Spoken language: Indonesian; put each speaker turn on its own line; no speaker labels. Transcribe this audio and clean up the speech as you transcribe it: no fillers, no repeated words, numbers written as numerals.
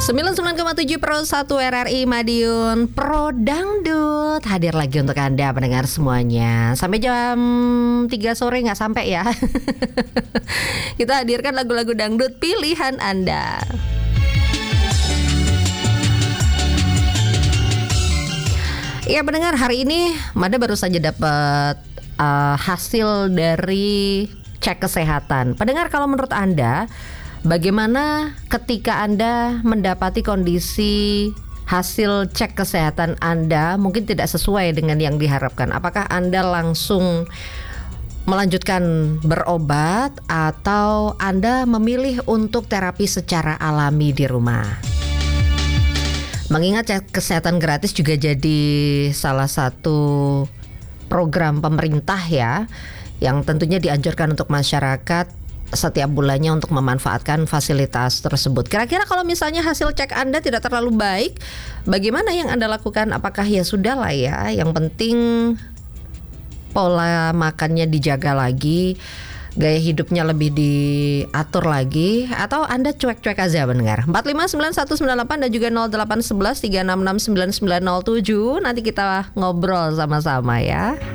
99,7 Pro 1 RRI Madiun Pro Dangdut hadir lagi untuk Anda pendengar semuanya. Sampai jam 3 sore gak sampai ya. Kita hadirkan lagu-lagu dangdut pilihan Anda. Ya pendengar, hari ini Mada baru saja dapat hasil dari cek kesehatan. Pendengar, kalau menurut Anda, bagaimana ketika Anda mendapati kondisi hasil cek kesehatan Anda mungkin tidak sesuai dengan yang diharapkan? Apakah Anda langsung melanjutkan berobat atau Anda memilih untuk terapi secara alami di rumah? Mengingat cek kesehatan gratis juga jadi salah satu program pemerintah ya, yang tentunya dianjurkan untuk masyarakat setiap bulannya untuk memanfaatkan fasilitas tersebut. Kira-kira kalau misalnya hasil cek Anda tidak terlalu baik, bagaimana yang Anda lakukan? Apakah ya sudah lah ya, yang penting pola makannya dijaga lagi, gaya hidupnya lebih diatur lagi, atau Anda cuek-cuek aja mendengar? 459198 dan juga 0811 366 9907. Nanti kita ngobrol sama-sama ya.